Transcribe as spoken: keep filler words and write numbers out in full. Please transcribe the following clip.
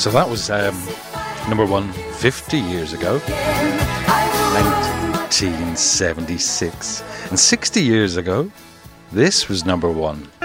So that was um, number one fifty years ago, nineteen seventy-six. And sixty years ago, this was number one.